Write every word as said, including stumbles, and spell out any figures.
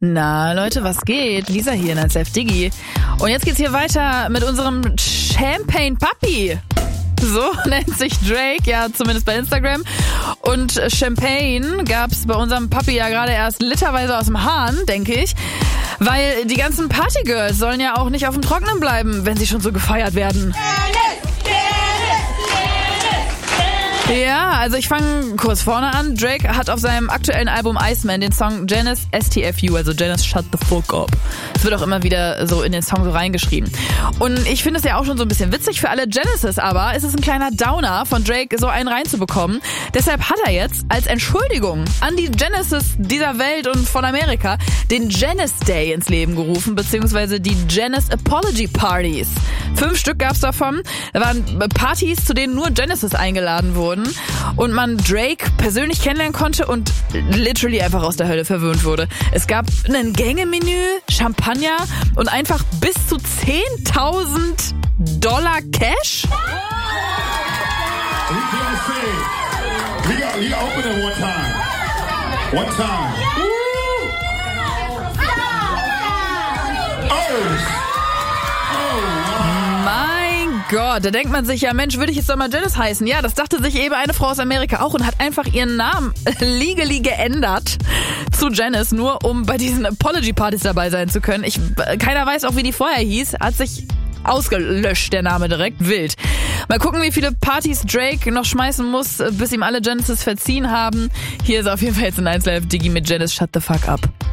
Na Leute, was geht? Lisa hier in eins Live Digi. Und jetzt geht's hier weiter mit unserem Champagne Papi. So nennt sich Drake, ja zumindest bei Instagram. Und Champagne gab's bei unserem Papi ja gerade erst literweise aus dem Hahn, denke ich. Weil die ganzen Partygirls sollen ja auch nicht auf dem Trockenen bleiben, wenn sie schon so gefeiert werden. Ja, also ich fange kurz vorne an. Drake hat auf seinem aktuellen Album Iceman den Song Janice S T F U, also Janice Shut the Fuck Up. Das wird auch immer wieder so in den Song so reingeschrieben. Und ich finde es ja auch schon so ein bisschen witzig für alle Janices, aber es ist ein kleiner Downer von Drake, so einen reinzubekommen. Deshalb hat er jetzt als Entschuldigung an die Janices dieser Welt und von Amerika den Janice Day ins Leben gerufen, beziehungsweise die Janice Apology Parties. Fünf Stück gab's davon. Da waren Partys, zu denen nur Janices eingeladen wurden und man Drake persönlich kennenlernen konnte und literally einfach aus der Hölle verwöhnt wurde. Es gab ein Gängemenü, Champagner und einfach bis zu zehntausend Dollar Cash. We got, we open it one time. One time. Oh. Mein Gott, da denkt man sich ja, Mensch, würde ich jetzt doch mal Janice heißen? Ja, das dachte sich eben eine Frau aus Amerika auch und hat einfach ihren Namen legally geändert zu Janice, nur um bei diesen Apology-Partys dabei sein zu können. Ich, keiner weiß auch, wie die vorher hieß, hat sich ausgelöscht, der Name direkt, wild. Mal gucken, wie viele Partys Drake noch schmeißen muss, bis ihm alle Janices verziehen haben. Hier ist auf jeden Fall jetzt ein eins Live Digi mit Janice Shut the Fuck Up.